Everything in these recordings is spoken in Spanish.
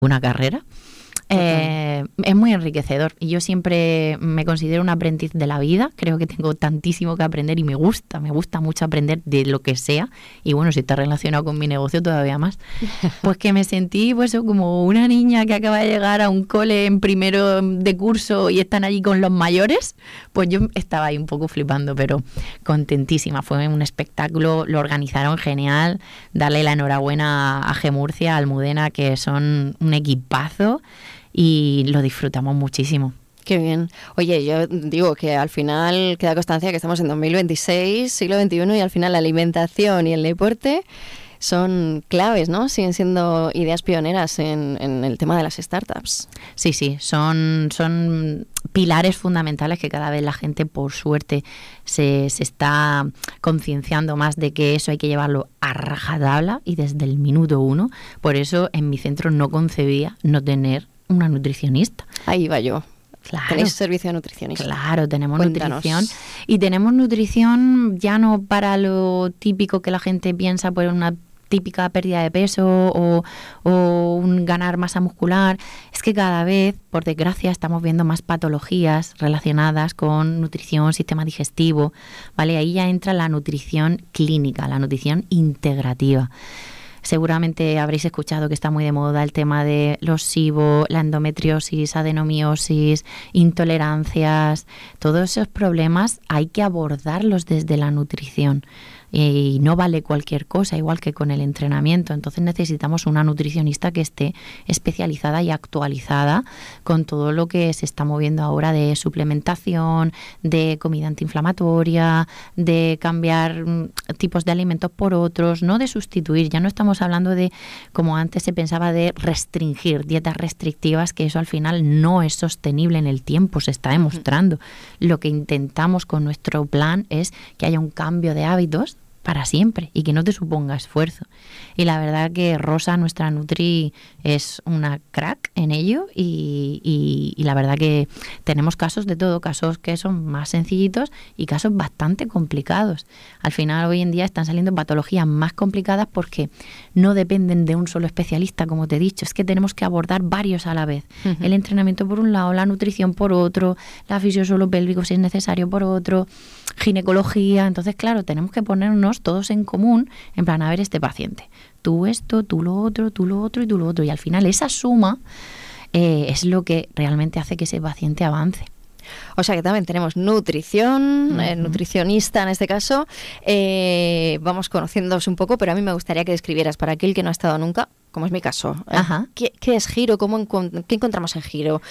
una carrera. Es muy enriquecedor y yo siempre me considero un aprendiz de la vida. Creo que tengo tantísimo que aprender y me gusta mucho aprender de lo que sea. Y bueno, si está relacionado con mi negocio todavía más. Pues que me sentí pues como una niña que acaba de llegar a un cole en primero de curso y están allí con los mayores. Pues yo estaba ahí un poco flipando, pero contentísima. Fue un espectáculo, lo organizaron genial. Darle la enhorabuena a Gemurcia, a Almudena, que son un equipazo. Y lo disfrutamos muchísimo. Qué bien. Oye, yo digo que al final queda constancia que estamos en 2026, siglo XXI, y al final la alimentación y el deporte son claves, ¿no? Siguen siendo ideas pioneras en el tema de las startups. Sí, son pilares fundamentales que cada vez la gente, por suerte, se está concienciando más de que eso hay que llevarlo a rajatabla y desde el minuto uno. Por eso en mi centro no concebía no tener una nutricionista. Ahí va yo. Claro. ¿Tenéis servicio de nutricionista? Claro, tenemos Cuéntanos. nutrición. Y tenemos nutrición ya no para lo típico que la gente piensa por una típica pérdida de peso o un ganar masa muscular. Es que cada vez, por desgracia, estamos viendo más patologías relacionadas con nutrición, sistema digestivo, ¿vale? Ahí ya entra la nutrición clínica, la nutrición integrativa. Seguramente habréis escuchado que está muy de moda el tema de los SIBO, la endometriosis, adenomiosis, intolerancias. Todos esos problemas hay que abordarlos desde la nutrición. Y no vale cualquier cosa, igual que con el entrenamiento. Entonces necesitamos una nutricionista que esté especializada y actualizada con todo lo que se está moviendo ahora de suplementación, de comida antiinflamatoria, de cambiar tipos de alimentos por otros, no de sustituir. Ya no estamos hablando de, como antes se pensaba, de restringir, dietas restrictivas, que eso al final no es sostenible en el tiempo, se está demostrando. Lo que intentamos con nuestro plan es que haya un cambio de hábitos para siempre y que no te suponga esfuerzo. Y la verdad que Rosa, nuestra Nutri, es una crack en ello y la verdad que tenemos casos de todo, casos que son más sencillitos y casos bastante complicados. Al final hoy en día están saliendo patologías más complicadas porque no dependen de un solo especialista, como te he dicho, es que tenemos que abordar varios a la vez. Uh-huh. El entrenamiento por un lado, la nutrición por otro, la fisio-suelo pélvico si es necesario por otro, ginecología. Entonces, claro, tenemos que ponernos todos en común, en plan, a ver, este paciente, tú esto, tú lo otro y tú lo otro, y al final esa suma es lo que realmente hace que ese paciente avance. O sea que también tenemos nutrición, nutricionista en este caso. Vamos conociéndoos un poco, pero a mí me gustaría que describieras para aquel que no ha estado nunca, como es mi caso, ¿qué es Giro? ¿Qué encontramos en Giro?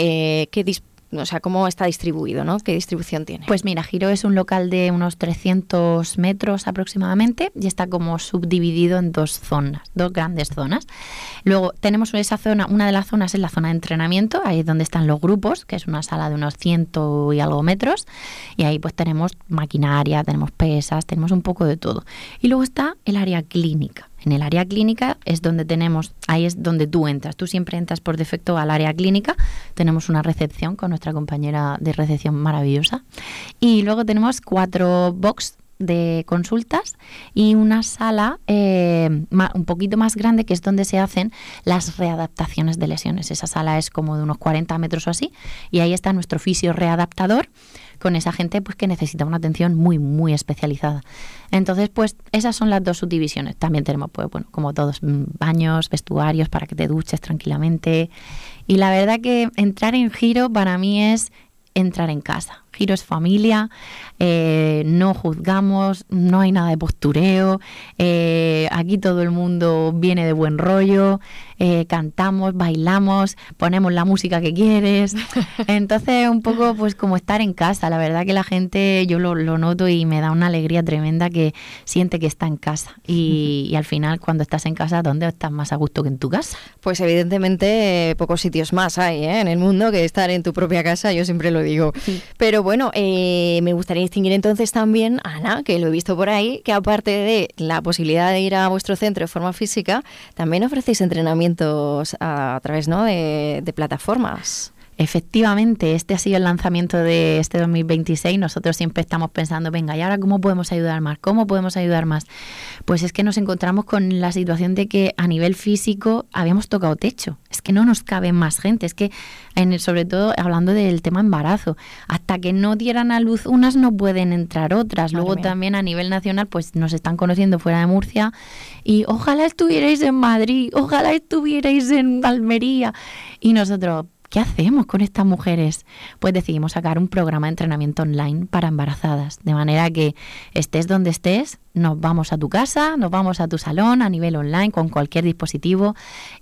O sea, ¿cómo está distribuido, ¿no? ¿Qué distribución tiene? Pues mira, Giro es un local de unos 300 metros aproximadamente y está como subdividido en dos grandes zonas. Luego tenemos esa zona, una de las zonas es la zona de entrenamiento, ahí es donde están los grupos, que es una sala de unos 100 y algo metros, y ahí pues tenemos maquinaria, tenemos pesas, tenemos un poco de todo. Y luego está el área clínica. En el área clínica es donde ahí es donde tú entras. Tú siempre entras por defecto al área clínica. Tenemos una recepción con nuestra compañera de recepción maravillosa. Y luego tenemos 4 box de consultas y una sala un poquito más grande, que es donde se hacen las readaptaciones de lesiones. Esa sala es como de unos 40 metros o así, y ahí está nuestro fisio readaptador con esa gente pues que necesita una atención muy, muy especializada. Entonces, pues esas son las dos subdivisiones. También tenemos, pues bueno, como todos, baños, vestuarios para que te duches tranquilamente. Y la verdad que entrar en Giro para mí es entrar en casa. Giro es familia, no juzgamos, no hay nada de postureo, aquí todo el mundo viene de buen rollo, cantamos, bailamos, ponemos la música que quieres. Entonces un poco pues como estar en casa. La verdad que la gente, yo lo noto y me da una alegría tremenda, que siente que está en casa y al final cuando estás en casa, ¿dónde estás más a gusto que en tu casa? Pues evidentemente pocos sitios más hay en el mundo que estar en tu propia casa, yo siempre lo digo. Sí. Pero bueno, me gustaría distinguir entonces también, Ana, que lo he visto por ahí, que aparte de la posibilidad de ir a vuestro centro de forma física, también ofrecéis entrenamientos a través, ¿no?, de plataformas. efectivamente, este ha sido el lanzamiento de este 2026. Nosotros siempre estamos pensando, venga, ¿y ahora cómo podemos ayudar más? ¿Cómo podemos ayudar más? Pues es que nos encontramos con la situación de que a nivel físico habíamos tocado techo. Es que no nos cabe más gente. Es que, sobre todo hablando del tema embarazo, hasta que no dieran a luz unas no pueden entrar otras. Luego también a nivel nacional pues nos están conociendo fuera de Murcia y ojalá estuvierais en Madrid, ojalá estuvierais en Almería. Y nosotros, ¿qué hacemos con estas mujeres? Pues decidimos sacar un programa de entrenamiento online para embarazadas, de manera que estés donde estés, nos vamos a tu casa, nos vamos a tu salón a nivel online con cualquier dispositivo,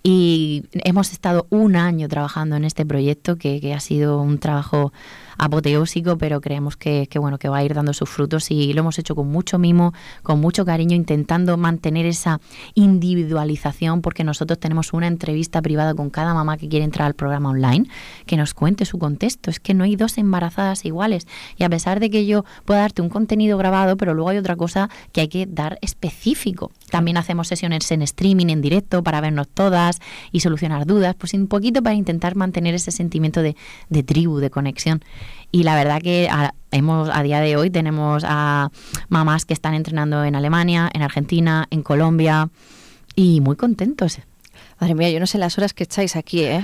y hemos estado 1 año trabajando en este proyecto que ha sido un trabajo apoteósico, pero creemos que va a ir dando sus frutos, y lo hemos hecho con mucho mimo, con mucho cariño, intentando mantener esa individualización, porque nosotros tenemos una entrevista privada con cada mamá que quiere entrar al programa online, que nos cuente su contexto. Es que no hay 2 embarazadas iguales, y a pesar de que yo pueda darte un contenido grabado, pero luego hay otra cosa que hay que dar específico. También hacemos sesiones en streaming, en directo, para vernos todas y solucionar dudas, pues un poquito para intentar mantener ese sentimiento de tribu, de conexión. Y la verdad que a día de hoy tenemos a mamás que están entrenando en Alemania, en Argentina, en Colombia, y muy contentos. Madre mía, yo no sé las horas que echáis aquí, ¿eh?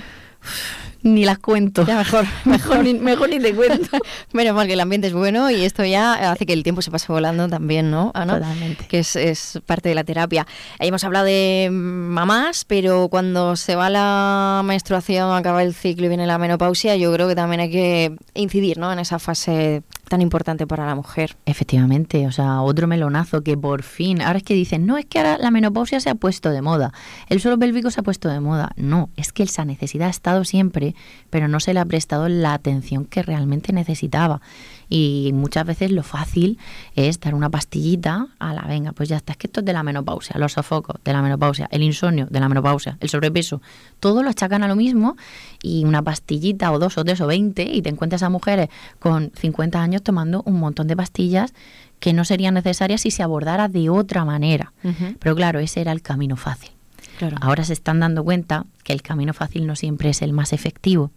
Ni las cuento. Ya mejor ni te cuento. Menos mal que el ambiente es bueno, y esto ya hace que el tiempo se pase volando también, ¿no, Ana? Totalmente. Que es parte de la terapia. Ahí hemos hablado de mamás, pero cuando se va la menstruación, acaba el ciclo y viene la menopausia, yo creo que también hay que incidir, ¿no?, en esa fase tan importante para la mujer. Efectivamente, o sea, otro melonazo que por fin, ahora es que dicen, no, es que ahora la menopausia se ha puesto de moda, el suelo pélvico se ha puesto de moda. No, es que esa necesidad ha estado siempre, pero no se le ha prestado la atención que realmente necesitaba. Y muchas veces lo fácil es dar una pastillita a la venga, pues ya está, es que esto es de la menopausia, los sofocos de la menopausia, el insomnio de la menopausia, el sobrepeso, todo lo achacan a lo mismo, y una pastillita o 2 o 3 o 20 y te encuentras a mujeres con 50 años tomando un montón de pastillas que no serían necesarias si se abordara de otra manera. Uh-huh. Pero claro, ese era el camino fácil. Claro. Ahora se están dando cuenta que el camino fácil no siempre es el más efectivo.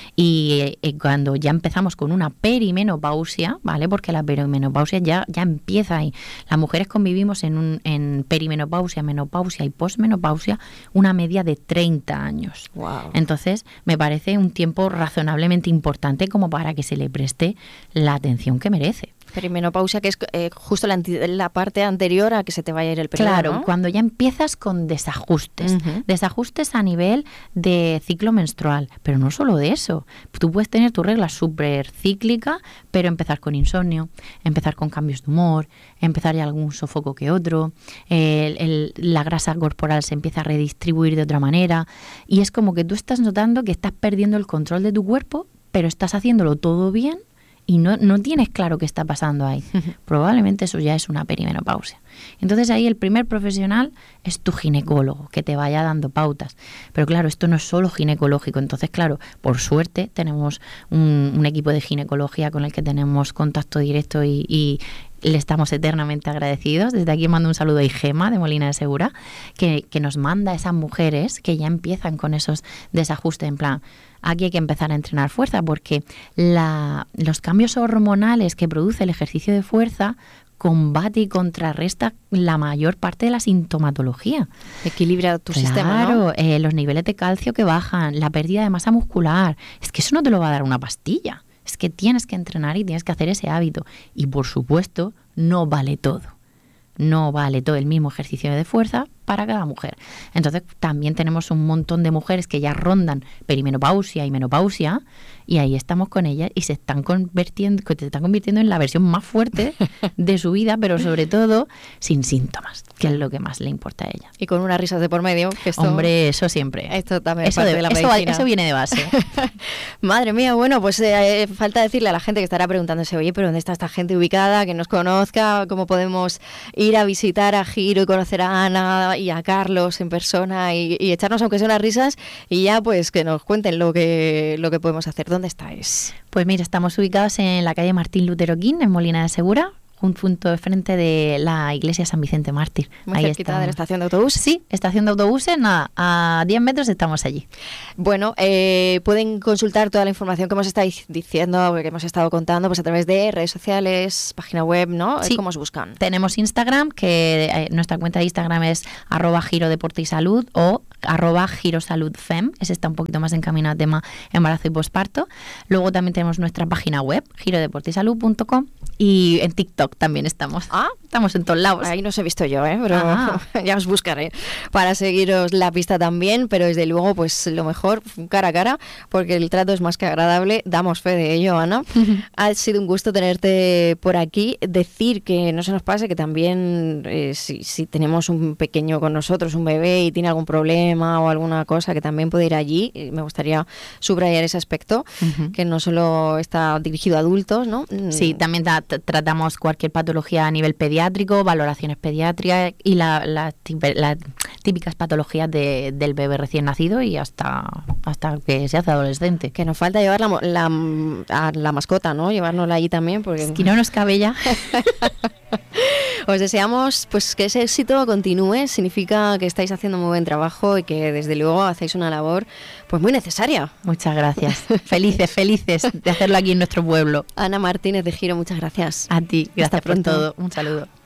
Y cuando ya empezamos con una perimenopausia, ¿vale? Porque la perimenopausia ya empieza ahí. Las mujeres convivimos en perimenopausia, menopausia y posmenopausia una media de 30 años. Wow. Entonces, me parece un tiempo razonablemente importante como para que se le preste la atención que merece. Perimenopausia, que es justo la parte anterior a que se te vaya a ir el periodo, claro, ¿no? Cuando ya empiezas con desajustes. Uh-huh. Desajustes a nivel de ciclo menstrual. Pero no solo de eso. Tú puedes tener tu regla súper cíclica, pero empezar con insomnio, empezar con cambios de humor, empezar ya algún sofoco que otro, la grasa corporal se empieza a redistribuir de otra manera. Y es como que tú estás notando que estás perdiendo el control de tu cuerpo, pero estás haciéndolo todo bien, y no tienes claro qué está pasando ahí. Probablemente eso ya es una perimenopausia. Entonces ahí el primer profesional es tu ginecólogo, que te vaya dando pautas. Pero claro, esto no es solo ginecológico. Entonces, claro, por suerte tenemos un equipo de ginecología con el que tenemos contacto directo y le estamos eternamente agradecidos. Desde aquí mando un saludo a Igema de Molina de Segura, que nos manda a esas mujeres que ya empiezan con esos desajustes, en plan, aquí hay que empezar a entrenar fuerza, porque los cambios hormonales que produce el ejercicio de fuerza combate y contrarresta la mayor parte de la sintomatología. Equilibra tu sistema, ¿no? Claro, los niveles de calcio que bajan, la pérdida de masa muscular. Es que eso no te lo va a dar una pastilla. Es que tienes que entrenar y tienes que hacer ese hábito. Y por supuesto, no vale todo. No vale todo el mismo ejercicio de fuerza para cada mujer. Entonces también tenemos un montón de mujeres que ya rondan perimenopausia y menopausia, y ahí estamos con ellas y se están convirtiendo en la versión más fuerte de su vida, pero sobre todo sin síntomas, que es lo que más le importa a ella. Y con unas risas de por medio. Que esto, hombre, eso siempre. Esto también es parte de la medicina. Eso viene de base. Madre mía, bueno, pues falta decirle a la gente que estará preguntándose, oye, pero ¿dónde está esta gente ubicada? Que nos conozca, ¿cómo podemos ir a visitar a Giro y conocer a Ana y a Carlos en persona y echarnos aunque sea unas risas, y ya pues que nos cuenten lo que podemos hacer? ¿Dónde estáis? Pues mira, estamos ubicados en la calle Martín Lutero King, en Molina de Segura, junto de frente de la iglesia San Vicente Mártir. Muy cerquita de la estación de autobuses. Sí, estación de autobuses, nada, a 10 metros estamos allí. Bueno, pueden consultar toda la información que hemos estado diciendo, que hemos estado contando, pues a través de redes sociales, página web, ¿no? Sí. ¿Cómo os buscan? Tenemos Instagram, que nuestra cuenta de Instagram es @girodeportesalud o @girosaludfem. Ese está un poquito más encaminado a tema embarazo y posparto. Luego también tenemos nuestra página web, girodeportesalud.com, y en TikTok también estamos. Estamos en todos lados. Ahí no os he visto yo, pero ya os buscaré para seguiros la pista también, pero desde luego pues lo mejor cara a cara, porque el trato es más que agradable. Damos fe de ello, Ana. Ha sido un gusto tenerte por aquí. Decir que no se nos pase que también si tenemos un pequeño con nosotros, un bebé, y tiene algún problema o alguna cosa, que también puede ir allí. Me gustaría subrayar ese aspecto, que no solo está dirigido a adultos, ¿no? Sí, también tratamos cualquier patología a nivel pediátrico, valoraciones pediátricas y las típicas patologías del bebé recién nacido y hasta que se hace adolescente. Que nos falta llevar a la mascota, ¿no? Llevárnosla allí también, porque es que no nos cabe ya. Os deseamos pues que ese éxito continúe. Significa que estáis haciendo muy buen trabajo y que desde luego hacéis una labor pues muy necesaria. Muchas gracias. Felices de hacerlo aquí en nuestro pueblo. Ana Martínez de Giro, muchas gracias. A ti, gracias Hasta pronto. por todo. Un saludo.